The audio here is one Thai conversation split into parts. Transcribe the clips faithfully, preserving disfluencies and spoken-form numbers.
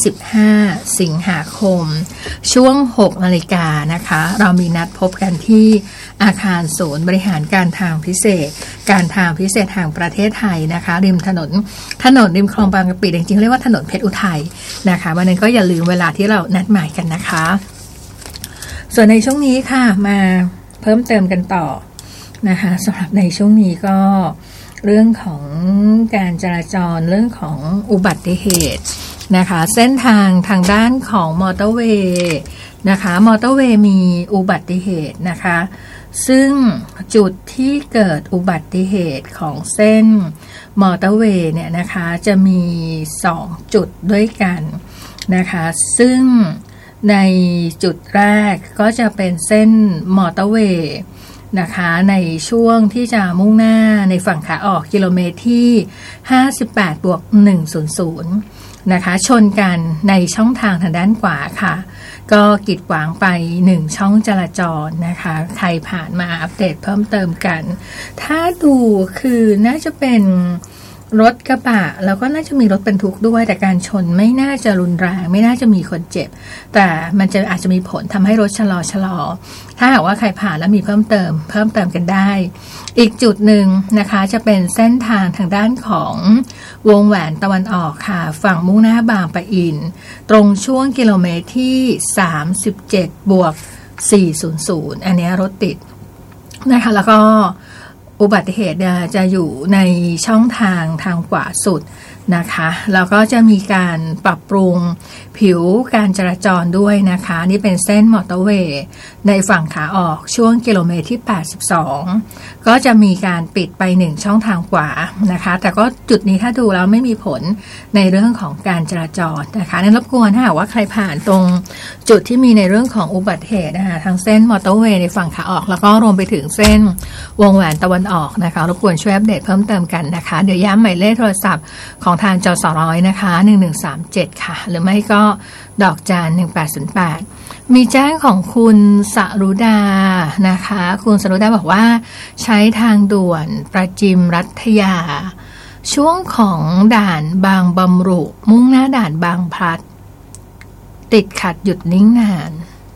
สิบห้าสิงหาคมช่วงหกนาฬิกานะคะเรามีนัดพบกันที่อาคารศูนย์บริหารการทางพิเศษการทางพิเศษแห่งประเทศไทยนะคะริมถนนถนนริมคลองบางกะปิจริงๆเรียกว่าถนนเพชรอุทัยนะคะวันนี้ก็อย่าลืมเวลาที่เรานัดหมายกันนะคะส่วนในช่วงนี้ค่ะมาเพิ่มเติมกันต่อนะคะสำหรับในช่วงนี้ก็เรื่องของการจราจรเรื่องของอุบัติเหตุนะคะเส้นทางทางด้านของมอเตอร์เวย์นะคะมอเตอร์เวย์มีอุบัติเหตุนะคะซึ่งจุดที่เกิดอุบัติเหตุของเส้นมอเตอร์เวย์เนี่ยนะคะจะมีสองจุดด้วยกันนะคะซึ่งในจุดแรกก็จะเป็นเส้นมอเตอร์เวย์นะคะในช่วงที่จะมุ่งหน้าในฝั่งขาออกกิโลเมตรที่ห้าสิบแปดบวกหนึ่งร้อยนะคะชนกันในช่องทางทางด้านขวาค่ะก็กีดขวางไปหนึ่งช่องจราจรนะคะใครผ่านมาอัปเดตเพิ่มเติมกันถ้าดูคือน่าจะเป็นรถกระบะแล้วก็น่าจะมีรถบรรทุกด้วยแต่การชนไม่น่าจะรุนแรงไม่น่าจะมีคนเจ็บแต่มันจะอาจจะมีผลทำให้รถชะลอชะลอถ้าหากว่าใครผ่านแล้วมีเพิ่มเติมเพิ่มเติมกันได้อีกจุดหนึ่งนะคะจะเป็นเส้นทางทางด้านของวงแหวนตะวันออกค่ะฝั่งมุ่งหน้าบางปะอินตรงช่วงกิโลเมตรที่สามสิบเจ็ดบวกสี่ร้อยอันนี้รถติดนะคะแล้วก็อุบัติเหตุจะอยู่ในช่องทางทางขวาสุดนะคะแล้วก็จะมีการปรับปรุงผิวการจราจรด้วยนะคะนี่เป็นเส้นมอเตอร์เวย์ในฝั่งขาออกช่วงกิโลเมตรที่แปดสิบสองก็จะมีการปิดไปหนึ่งช่องทางขวานะคะแต่ก็จุดนี้ถ้าดูแล้วไม่มีผลในเรื่องของการจราจรนะคะนั้นรบกวนถ้าหากว่าใครผ่านตรงจุดที่มีในเรื่องของอุบัติเหตุนะคะทางเส้นมอเตอร์เวย์ในฝั่งขาออกแล้วก็รวมไปถึงเส้นวงแหวนตะวันออกนะคะรบกวนช่วยอัปเดตเพิ่มเติมกันนะคะเดี๋ยวย้ำหมายเลขโทรศัพท์ของทางจสร้อยนะคะหนึ่งหนึ่งสามเจ็ดค่ะหรือไม่ก็ดอกจานหนึ่งแปดศูนย์แปดมีแจ้งของคุณสรุดานะคะคุณสรุดาบอกว่าใช้ทางด่วนประจิมรัฐยาช่วงของด่านบางบำรุมุ่งหน้าด่านบางพลัดติดขัดหยุดนิ่งนาน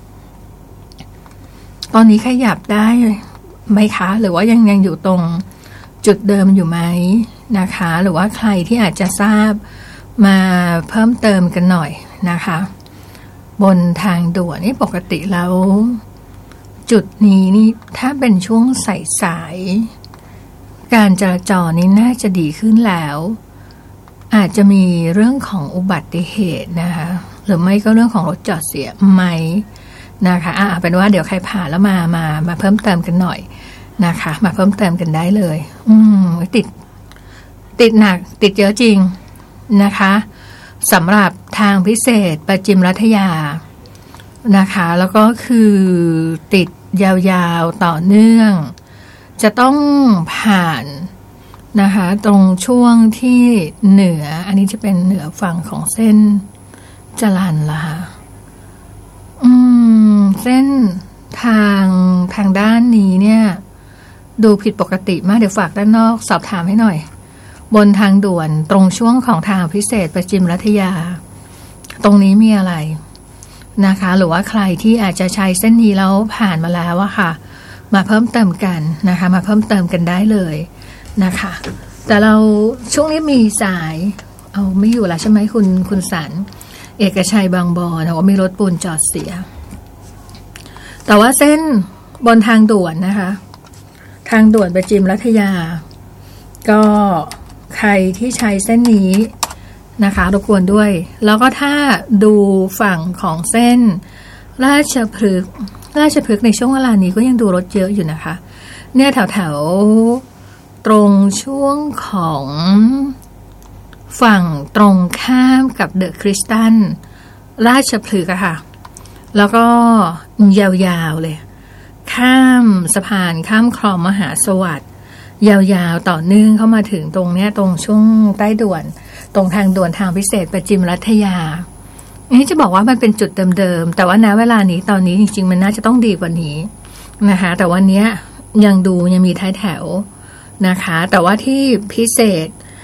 ตอนนี้ขยับได้ไหมคะหรือว่ายังยังอยู่ตรงจุดเดิมอยู่ไหมนะคะหรือว่าใครที่อาจจะทราบมาเพิ่มเติมกันหน่อยนะคะบนทางด่วนนี่ปกติแล้วจุดนี้นี่ถ้าเป็นช่วงสายๆการจราจรนี่น่าจะดีขึ้นแล้วอาจจะมีเรื่องของอุบัติเหตุนะคะหรือไม่ก็เรื่องของรถจอดเสียไหมนะคะอ่ะเป็นว่าเดี๋ยวใครผ่านแล้วมามามาเพิ่มเติมกันหน่อยนะคะมาเพิ่มเติมกันได้เลยอืมติดติดหนักติดเยอะจริงนะคะสำหรับทางพิเศษประจิมรัฐยานะคะแล้วก็คือติดยาวๆต่อเนื่องจะต้องผ่านนะคะตรงช่วงที่เหนืออันนี้จะเป็นเหนือฝั่งของเส้นจรัญละค่ะอืมเส้นทางทางด้านนี้เนี่ยดูผิดปกติมากเดี๋ยวฝากด้านนอกสอบถามให้หน่อยบนทางด่วนตรงช่วงของทางพิเศษประจิมรัฐยาตรงนี้มีอะไรนะคะหรือว่าใครที่อาจจะใช้เส้นนี้แล้วผ่านมาแล้วอะค่ะมาเพิ่มเติมกันนะคะมาเพิ่มเติมกันได้เลยนะคะแต่เราช่วงนี้มีสายเอาไม่อยู่แล้วใช่ไหมคุณคุณสันเอกชัยบางบอนว่ามีรถปูนจอดเสียแต่ว่าเส้นบนทางด่วนนะคะทางด่วนประจิมรัฐยาก็ใครที่ใช้เส้นนี้นะคะรบกวนด้วยแล้วก็ถ้าดูฝั่งของเส้นราชพฤกษ์ราชพฤกษ์ในช่วงเวลานี้ก็ยังดูรถเยอะอยู่นะคะเนี่ยแถวแถวตรงช่วงของฝั่งตรงข้ามกับเดอะคริสตัลราชพฤกษ์อะค่ะแล้วก็ยาวๆเลยข้ามสะพานข้ามคลองมหาสวัสดิ์ยาวๆต่อเนื่องเข้ามาถึงตรงเนี้ยตรงช่วงใต้ด่วนตรงทางด่วนทางพิเศษประจิมรัฐยานี่จะบอกว่ามันเป็นจุดเดิมๆแต่ว่าณเวลานี้ตอนนี้จริงๆมันน่าจะต้องดีกว่านี้นะคะแต่วันนี้ยังดูยังมีท้ายแถวนะคะแต่ว่าที่พิเศษ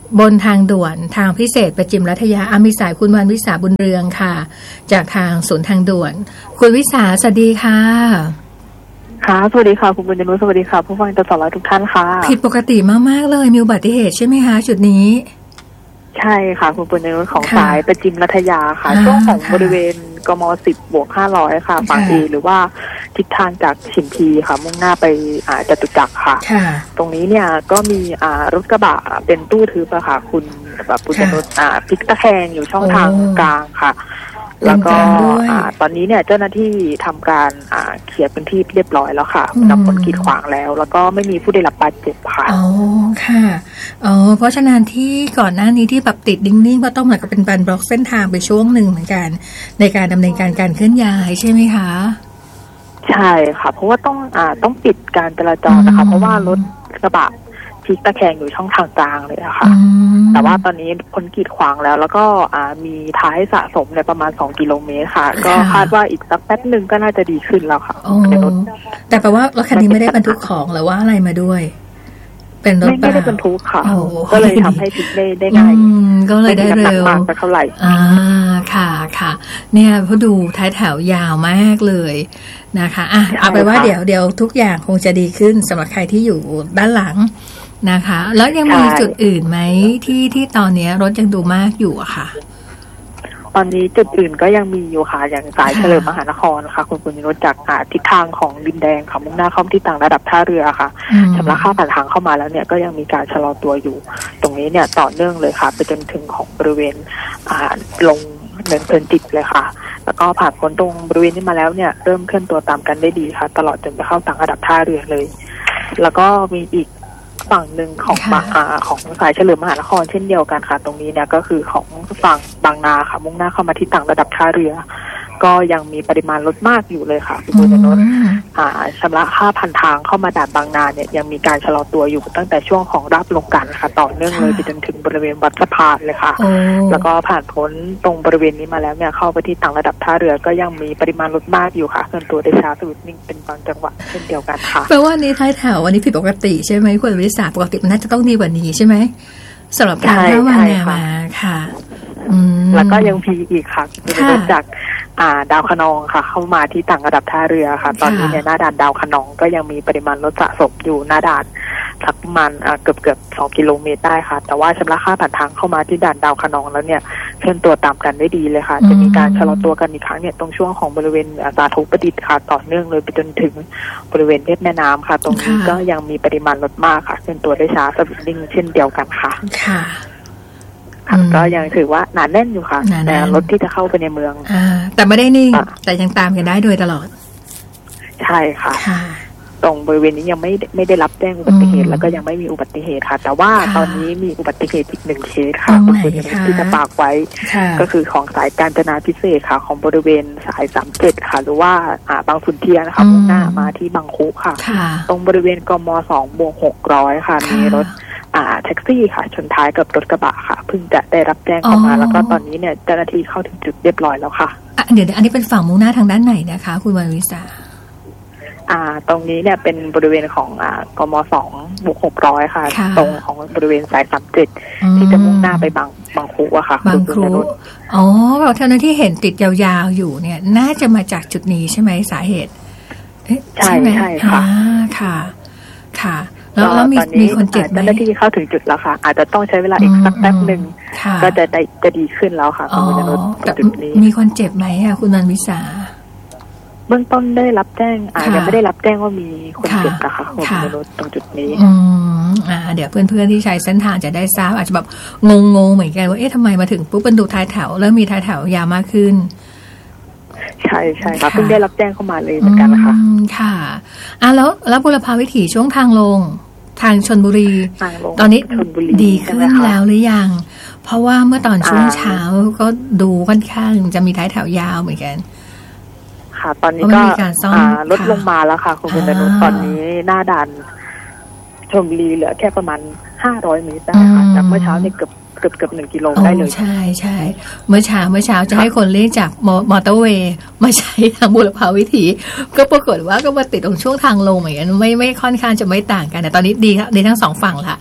บนทางด่วนทางพิเศษประจิมรัฐยาอามีสายคุณวันวิสาบุญเรืองค่ะจากทางศูนย์ทางด่วนคุณวิสาสวัสดีค่ะค่ะสวัสดีค่ะคุณบุญยนุสวัสดีค่ะผู้ฟังตลอดทุกท่านค่ะผิดปกติมากๆเลยมีอุบัติเหตุใช่ไหมคะจุดนี้ใช่ค่ะคุณบุญยนุของสายประจิมรัฐยาค่ะช่วงของบริเวณกมสิบบวกห้าร้อยค่ะฝั่งเอหรือว่าทิศทางจากชิมพีค่ะมุ่งหน้าไปจตุจักรค่ะตรงนี้เนี่ยก็มีรถกระบะเป็นตู้ทึบอะค่ะคุณแบบบุญยนุพลิกตะแคงอยู่ช่องทางกลางค่ะแล้วก็ตอนนี้เนี่ยเจ้าหน้าที่ทำการเคลียร์พื้นที่เรียบร้อยแล้วค่ะนำผลกีดขวางแล้วแล้วก็ไม่มีผู้ได้รับบาดเจ็บค่ะอ๋อค่ะอ๋อเพราะฉะนั้นที่ก่อนหน้านี้ที่แบบติดนิ่งๆก็ต้องเหมือนกับเป็นการบล็อกเส้นทางไปช่วงหนึ่งเหมือนกันในการดำเนินการการเคลื่อนย้ายใช่ไหมคะใช่ค่ะเพราะว่าต้องอ่าต้องปิดการจราจรนะคะเพราะว่ารถกระบะพลิกตะแคงอยู่ช่องทางกลางเลยค่ะแต่ว่าตอนนี้พ้นกีดขวางแล้วแล้วก็มีท้ายสะสมในประมาณสองกิโลเมตรค่ะก็คาดว่าอีกสักแป๊บนึงก็น่าจะดีขึ้นแล้วค่ะแต่แปลว่ารถคันนี้ไม่ได้บรรทุกของหรือว่าอะไรมาด้วยเป็นรถไม่ได้บรรทุกค่ะก็เลยทำให้พลิกได้ได้ง่ายก็เลยได้เร็วเท่าไหร่อ่าค่ะค่ะเนี่ยพอดูท้ายแถวยาวมากเลยนะคะอ่ะเอาไปว่าเดี๋ยวเดี๋ยวทุกอย่างคงจะดีขึ้นสำหรับใครที่อยู่ด้านหลังนะคะแล้วยังมีจุดอื่นไหมที่ที่ตอนนี้รถยังดูมากอยู่อะค่ะตอนนี้จุดอื่นก็ยังมีอยู่ค่ะอย่างสายเฉลิมมหานครนะคะคุณปุญญนุชจากทิศทางของดินแดงค่ะมุ่งหน้าเข้าที่ต่างระดับท่าเรือค่ะชำระค่าผ่านทางเข้ามาแล้วเนี่ยก็ยังมีการชะลอตัวอยู่ตรงนี้เนี่ยต่อเนื่องเลยค่ะไปจนถึงของบริเวณลงเนินเพลินจิตเลยค่ะแล้วก็ผ่านพ้นตรงบริเวณนี้มาแล้วเนี่ยเริ่มเคลื่อนตัวตามกันได้ดีค่ะตลอดจนไปเข้าต่างระดับท่าเรือเลยแล้วก็มีอีกฝั่งหนึ่งของของสายเฉลิมมหานครเช่นเดียวกันค่ะตรงนี้เนี่ยก็คือของฝั่งบางนาค่ะมุ่งหน้าเข้ามาที่ต่างระดับท่าเรือก็ยังมีปริมาณรถมากอยู่เลยค่ะคุณบุญยนุชชำระค่าผ่านทางเข้ามาด่านบางนาเนี่ยยังมีการชะลอตัวอยู่ตั้งแต่ช่วงของราบลงกันค่ะต่อเนื่องเลยไปจนถึงบริเวณวัดสะพานเลยค่ะแล้วก็ผ่านพ้นตรงบริเวณนี้มาแล้วเนี่ยเข้าไปที่ต่างระดับท่าเรือก็ยังมีปริมาณรถมากอยู่ค่ะเคลื่อนตัวได้ช้าสุดนิ่งเป็นบางจังหวะเช่นเดียวกันค่ะแปลว่านี้ท้ายแถววันนี้ผิดปกติใช่ไหมคุณวิสาปกติมันน่าจะต้องดีกว่านี้ใช่ไหมสำหรับการเข้ามามาค่ะแล้วก็ยังพีอีกค่ะคือจากดาวคะนองค่ะเข้ามาที่ต่างระดับท่าเรือค่ะตอนนี้เนี่ยหน้าด่านดาวคะนองก็ยังมีปริมาณรถสะสมอยู่หน้าด่านสักประมาณเกือบเกือบสองกิโลเมตรได้ค่ะแต่ว่าชำระค่าผ่านทางเข้ามาที่ด่านดาวคะนองแล้วเนี่ยเคลื่อนตัวตามกันได้ดีเลยค่ะจะมีการชะลอตัวกันอีกครั้งเนี่ยตรงช่วงของบริเวณสาธุประดิษฐ์ค่ะต่อเนื่องเลยไปจนถึงบริเวณเทพแม่น้ำค่ะตรงนี้ก็ยังมีปริมาณรถมากค่ะเคลื่อนตัวได้ช้าสวิตนิ่งเช่นเดียวกันค่ะค่ะก็ยังถือว่าหนาแน่นอยู่ค่ะแต่รถที่จะเข้าไปในเมืองอ่าแต่ไม่ได้นิ่งแต่ยังตามกันได้โดยตลอดใช่ค่ะตรงบริเวณนี้ยังไม่ไม่ได้รับแจ้งอุบัติเหตุแล้วก็ยังไม่มีอุบัติเหตุค่ะแต่ว่าตอนนี้มีอุบัติเหตุอีกหนึ่งเคสค่ะคุณผู้ชมที่จะฝากไว้ก็คือของสายกาญจนาพิเศษค่ะของบริเวณสายสามเจ็ดค่ะหรือว่าอ่าบางขุนเทียนนะคะมุ่งหน้ามาที่บางคุค่ะตรงบริเวณกมสองบวกหกร้อยค่ะมีรถอ่าแท็กซี่ค่ะชนท้ายกับรถกระบะค่ะเพิ่งจะได้รับแจ้งเข้ามาแล้วก็ตอนนี้เนี่ยเจ้าหน้าที่เข้าถึงจุดเรียบร้อยแล้วค่ะเดี๋ยวอันนี้เป็นฝั่งมุ่งหน้าทางด้านไหนนะคะคุณวันวิสาอ่าตรงนี้เนี่ยเป็นบริเวณของอ่ากมสองบวกหกร้อยค่ะตรงของบริเวณสายสามเจ็ดที่จะมุ่งหน้าไปบางบางคูอะค่ะบางคูอ๋อเราเท่านั้นที่เห็นติดยาวๆอยู่เนี่ยน่าจะมาจากจุดนี้ใช่ไหมสาเหตุใช่ใช่ค่ะค่ะค่ะแล้วมีมีคนเจ็บไหมเจ้าหน้าที่เข้าถึงจุดแล้วค่ะอาจจะต้องใช้เวลาอีกสักแป๊บหนึ่งก็จะได้จะดีขึ้นแล้วค่ะคุณวรนุชจุดนี้มีคนเจ็บไหมอ่ะคุณนันวิสาเบื้องต้นได้รับแจ้งอาจจะไม่ได้รับแจ้งว่ามีคนเจ็บนะคะคุณวรนุชตรงจุดนี้อืมอ่าเดี๋ยวเพื่อนๆที่ใช้เส้นทางจะได้ทราบอาจจะแบบงงๆเหมือนกันว่าเอ๊ะทำไมมาถึงปุ๊บเป็นดูท้ายแถวแล้วมีท้ายแถวยาวมากขึ้นใช่ใช่ค่ะเพิ่งได้รับแจ้งเข้ามาเลยเหมือนกันนะคะค่ะอ่ะแล้วแล้วบุรพาวิถีช่วงทางลงทางชลบุรีตอนนี้ดีขึ้นแล้วหรือยังเพราะว่าเมื่อตอนช่วงเช้าก็ดูค่อนข้างจะมีท้ายแถวยาวเหมือนกันค่ะตอนนี้ก็ลดลงมาแล้วค่ะคุณบุญนุชตอนนี้หน้าด่านชลบุรีเหลือแค่ประมาณห้าร้อยเมตรได้ค่ะจากเมื่อเช้าเนี่ยเกือบเกือบเกือบหนึ่งกิโลได้เลยใช่ใช่เมื่อเช้าเมื่อเช้าจะให้คนเลี่ยงจากมอเตอร์เวย์มาใช้ทางบุรพาวิถีก็ปรากฏว่าก็มาติดตรงช่วงทางลงเหมือนกันไม่ไม่ค่อนข้างจะไม่ต่างกันแต่ตอนนี้ดีครับดีทั้งสองฝั่งละ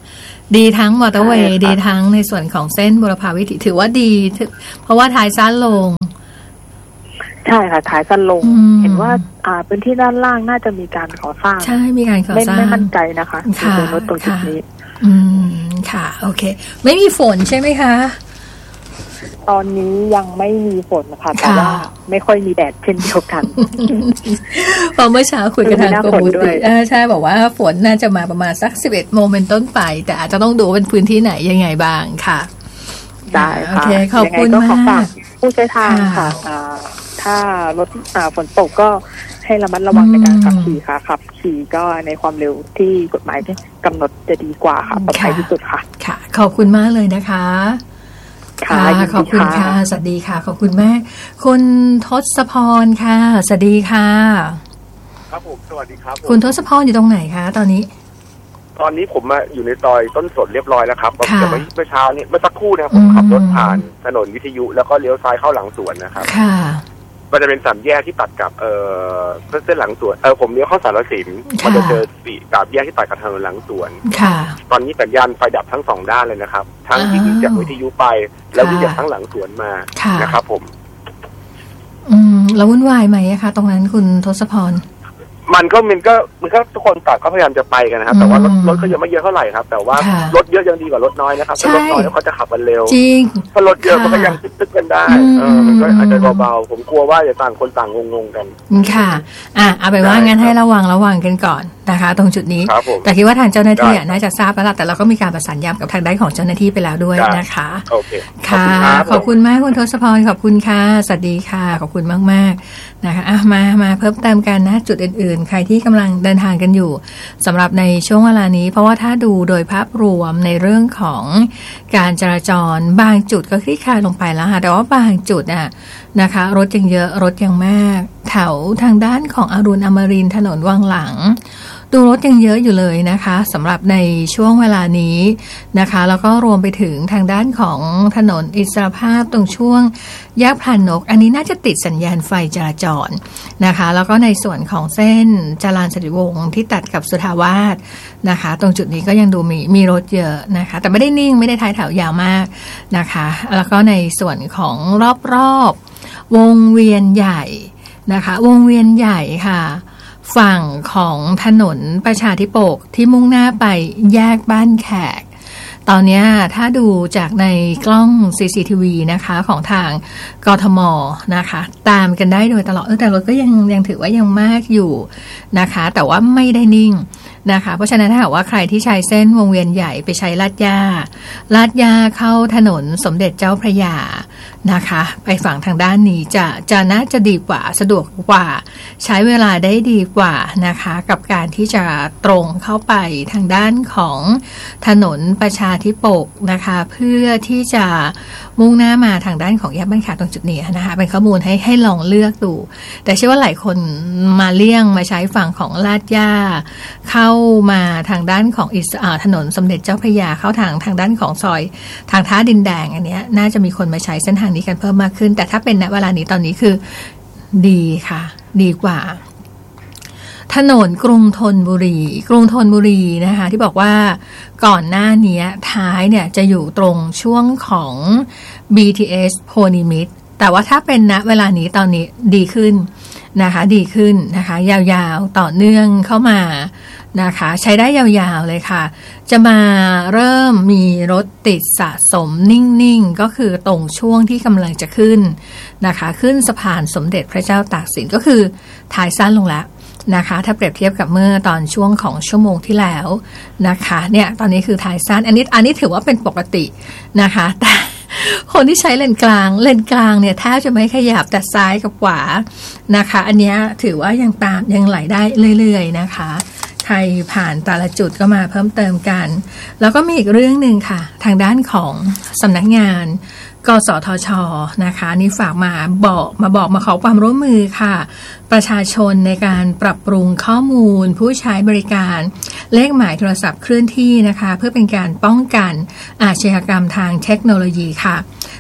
ดีทั้งมอเตอร์เวย์ดีทั้งในส่วนของเส้นบุรพาวิถีถือว่าดีเพราะว่าท้ายสั้นลงใช่ค่ะท้ายสั้นลงเห็นว่าอ่าพื้นที่ด้านล่างน่าจะมีการก่อสร้างใช่มีการก่อสร้างไม่มั่นใจนะคะค่ะรถตรงจุดนี้อืมค่ะโอเคไม่มีฝนใช่ไหมคะตอนนี้ยังไม่มีฝนนะคะแต่ว่าไม่ค่อยมีแดดเช่นเดียวกันพอเมื่อเช้าคุยกันทางกรมอุตุอ่าใช่บอกว่าฝนน่าจะมาประมาณสักสิบเอ็ดโมงเป็นต้นไปแต่อาจจะต้องดูเป็นพื้นที่ไหนยังไงบ้างค่ะได้ค่ะโอเคขอบคุณมากผู้ใช้ทางค่ะถ้ารถฝนตกก็ให้ระมัดระวังในการขับขี่ค่ะขับขี่ก็ในความเร็วที่กฎหมายกำหนดจะดีกว่าค่ะปลอดภัยที่สุดค่ะค่ะขอบคุณมากเลยนะคะค่ะขอบคุณค่ะสวัสดีค่ะขอบคุณแม่คุณทศพรค่ะสวัสดีค่ะครับผมสวัสดีครับคุณทศพรอยู่ตรงไหนคะตอนนี้ตอนนี้ผมมาอยู่ในซอยต้นสนเรียบร้อยแล้วครับแต่เมื่อเช้านี้เมื่อสักครู่นะครับผมขับรถผ่านถนนวิทยุแล้วก็เลี้ยวซ้ายเข้าหลังสวนนะครับค่ะมันจะเป็นสามแยกที่ตัดกับเอ่อเส้นหลังสวนเออผมเลี้ยวเข้าสารสินมันจะเจอสี่สามแยกที่ตัดกับถนนหลังสวนค่ะตอนนี้สัญญาณไฟดับทั้งสองด้านเลยนะครับทั้งที่วิ่งจากวิทยุไปแล้ววิ่งจากทั้งหลังสวนมานะครับผมอืมแล้ววุ่นวายไหมคะตรงนั้นคุณทศพรมันก็มันก็มันก็ทุกคนต่างก็พยายามจะไปกันนะครับแต่ว่ารถรถก็ยังไม่เยอะเท่าไหร่ครับแต่ว่ารถเยอะยังดีกว่ารถน้อยนะครับถ้ารถน้อยแล้วเขาจะขับกันเร็วจริงถ้ารถเยอะมันก็ยังตึ๊กๆกันได้เออมันก็อาจจะเบาๆผมกลัวว่าจะต่างคนต่างงงๆกันค่ะอ่ะเอาไปว่างั้นให้ระวังระวังกันก่อนนะคะตรงจุดนี้แต่คิดว่าทางเจ้าหน้าที่น่าจะทราบแล้วแต่เราก็มีการประสานย้ำกับทางด้านของเจ้าหน้าที่ไปแล้วด้วยนะคะโอเคค่ะขอบคุณมากคุณทศพรขอบคุณค่ะสวัสดีค่ะขอบคุณมากๆนะคะอ่ะมามาเพิ่มเติมกันนะจุดอื่นๆใครที่กำลังเดินทางกันอยู่สำหรับในช่วงเวลานี้เพราะว่าถ้าดูโดยภาพรวมในเรื่องของการจราจรบางจุดก็คลี่คลายลงไปแล้วค่ะแต่ว่าบางจุดน่ะนะคะรถยังเยอะรถยังมากแถวทางด้านของอรุณอมรินทร์ถนนวังหลังดูรถยังเยอะอยู่เลยนะคะสำหรับในช่วงเวลานี้นะคะแล้วก็รวมไปถึงทางด้านของถนนอิสรภาพตรงช่วงแยกพลานนกอันนี้น่าจะติดสัญญาณไฟจราจรนะคะแล้วก็ในส่วนของเส้นจรานสถิตวงศ์ที่ตัดกับสุทธาวาสนะคะตรงจุดนี้ก็ยังดูมีมีรถเยอะนะคะแต่ไม่ได้นิ่งไม่ได้ท้ายแถวยาวมากนะคะแล้วก็ในส่วนของรอบๆวงเวียนใหญ่นะคะวงเวียนใหญ่ค่ะฝั่งของถนนประชาธิปกที่มุ่งหน้าไปแยกบ้านแขกตอนนี้ถ้าดูจากในกล้อง ซี ซี ที วี นะคะของทางกทมนะคะตามกันได้โดยตลอดเออแต่รถก็ยังยังถือว่ายังมากอยู่นะคะแต่ว่าไม่ได้นิ่งนะคะเพราะฉะนั้นถ้าหากว่าใครที่ใช้เส้นวงเวียนใหญ่ไปใช้ลาดย่าลาดย่าเข้าถนนสมเด็จเจ้าพระยานะคะไปฝั่งทางด้านนี้จะจะน่าจะดีกว่าสะดวกกว่าใช้เวลาได้ดีกว่านะคะกับการที่จะตรงเข้าไปทางด้านของถนนประชาธิปกนะคะเพื่อที่จะมุ่งหน้ามาทางด้านของแยกบ้านแขกตรงจุดนี้นะคะเป็นข้อมูลให้ให้ลองเลือกดูแต่เชื่อว่าหลายคนมาเลี่ยงมาใช้ฝั่งของลาดย่าเข้ามาทางด้านของอิสอ่าถนนสมเด็จเจ้าพระยาเข้าทางทางด้านของซอยทางท่าดินแดงอันเนี้ยน่าจะมีคนมาใช้เส้นทางนี้กันเพิ่มมากขึ้นแต่ถ้าเป็นณเวลานี้ตอนนี้คือดีค่ะดีกว่าถนนกรุงธนบุรีกรุงธนบุรีนะคะที่บอกว่าก่อนหน้านี้ท้ายเนี่ยจะอยู่ตรงช่วงของ บี ที เอส โพนิมิตรแต่ว่าถ้าเป็นณเวลานี้ตอนนี้ดีขึ้นนะคะดีขึ้นนะคะยาวๆต่อเนื่องเข้ามานะคะใช้ได้ยาวๆเลยค่ะจะมาเริ่มมีรถติดสะสมนิ่งๆก็คือตรงช่วงที่กำลังจะขึ้นนะคะขึ้นสะพานสมเด็จพระเจ้าตากสินก็คือท้ายสั้นลงแล้วนะคะถ้าเปรียบเทียบกับเมื่อตอนช่วงของชั่วโมงที่แล้วนะคะเนี่ยตอนนี้คือท้ายสั้นอันนี้อันนี้ถือว่าเป็นปกตินะคะแต่คนที่ใช้เลนกลางเลนกลางเนี่ยแทบจะไม่ขยับแต่ซ้ายกับขวานะคะอันนี้ถือว่ายังตามยังไหลได้เรื่อยๆนะคะใครผ่านแต่ละจุดก็มาเพิ่มเติมกันแล้วก็มีอีกเรื่องหนึ่งค่ะทางด้านของสำนักงานกสทช.นะคะนี่ฝากมาบอกมาบอกมาขอความร่วมมือค่ะประชาชนในการปรับปรุงข้อมูลผู้ใช้บริการเลขหมายโทรศัพท์เคลื่อนที่นะคะเพื่อเป็นการป้องกันอาชญากรรมทางเทคโนโลยีค่ะ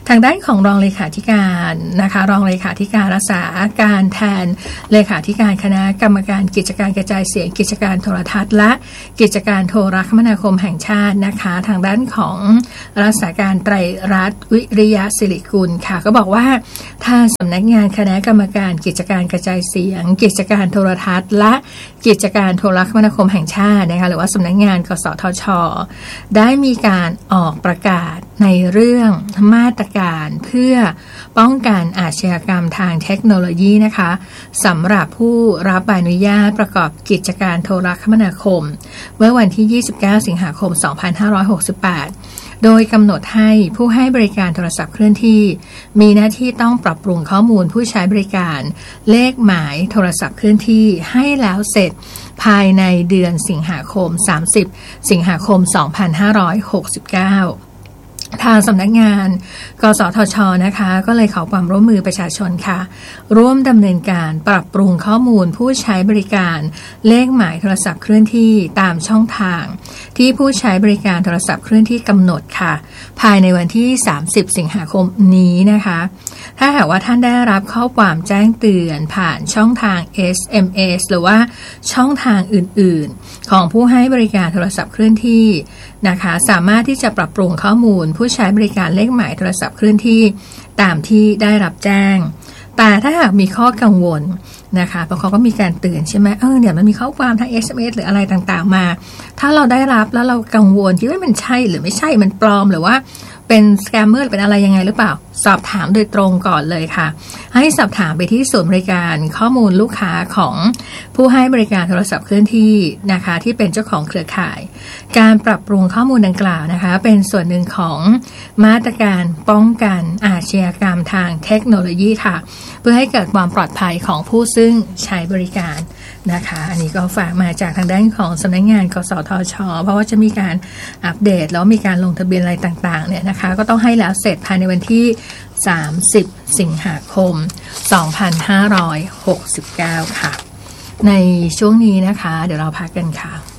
ทางด้านของรองเลขาธิการนะคะรองเลขาธิการรักษาการแทนเลขาธิการคณะกรรมการกิจการกระจายเสียงกิจการโทรทัศน์และกิจการโทรคมนาคมแห่งชาตินะคะทางด้านของรักษาการไตรรัตน์วิริยะศิริกุลค่ะก็บอกว่าทางสำนักงานคณะกรรมการกิจการกระจายเสียงกิจการโทรทัศน์และกิจการโทรคมนาคมแห่งชาตินะคะหรือว่าสำนักงานกสทช.ได้มีการออกประกาศในเรื่องมาตรการเพื่อป้องกันอาชญากรรมทางเทคโนโลยีนะคะสำหรับผู้รับใบอนุญาตประกอบกิจการโทรคมนาคมเมื่อวันที่ยี่สิบเก้าสิงหาคมสองพันห้าร้อยหกสิบแปดโดยกำหนดให้ผู้ให้บริการโทรศัพท์เคลื่อนที่มีหน้าที่ต้องปรับปรุงข้อมูลผู้ใช้บริการเลขหมายโทรศัพท์เคลื่อนที่ให้แล้วเสร็จภายในเดือนสิงหาคมสามสิบสิงหาคมสองพันห้าร้อยหกสิบเก้าทางสำนักงานกสทช.นะคะก็เลยขอความร่วมมือประชาชนค่ะร่วมดำเนินการปรับปรุงข้อมูลผู้ใช้บริการเลขหมายโทรศัพท์เคลื่อนที่ตามช่องทางที่ผู้ใช้บริการโทรศัพท์เคลื่อนที่กำหนดค่ะภายในวันที่สามสิบสิงหาคมนี้นะคะถ้าหากว่าท่านได้รับข้อความแจ้งเตือนผ่านช่องทาง เอส เอ็ม เอส หรือว่าช่องทางอื่นๆของผู้ให้บริการโทรศัพท์เคลื่อนที่นะคะสามารถที่จะปรับปรุงข้อมูลผู้ใช้บริการเลขหมายโทรศัพท์เคลื่อนที่ตามที่ได้รับแจ้งแต่ถ้าหากมีข้อกังวลนะคะเพราะเขาก็มีการเตือนใช่ไหมเออเนี่ยมันมีข้อความทาง เอส เอ็ม เอส หรืออะไรต่างๆมาถ้าเราได้รับแล้วเรากังวลคิดว่ามันใช่หรือไม่ใช่มันปลอมหรือว่าเป็นสแกมเมอร์เป็นอะไรยังไงหรือเปล่าสอบถามโดยตรงก่อนเลยค่ะให้สอบถามไปที่ศูนย์บริการข้อมูลลูกค้าของผู้ให้บริการโทรศัพท์เคลื่อนที่นะคะที่เป็นเจ้าของเครือข่ายการปรับปรุงข้อมูลดังกล่าวนะคะเป็นส่วนหนึ่งของมาตรการป้องกันอาชญากรรมทางเทคโนโลยีค่ะเพื่อให้เกิดความปลอดภัยของผู้ซึ่งใช้บริการนะคะอันนี้ก็ฝากมาจากทางด้านของสำนักงานกสทช.เพราะว่าจะมีการอัปเดตแล้วมีการลงทะเบียนอะไรต่างๆเนี่ยนะคะก็ต้องให้แล้วเสร็จภายในวันที่สามสิบสิงหาคมสองพันห้าร้อยหกสิบเก้าค่ะในช่วงนี้นะคะเดี๋ยวเราพักกันค่ะ